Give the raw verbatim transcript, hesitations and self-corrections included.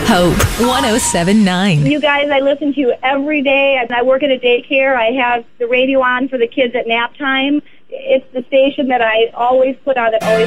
Hope one oh seven point nine. You guys, I listen to you every day. As I work at a daycare, I have the radio on for the kids at nap time. It's the station that I always put on that always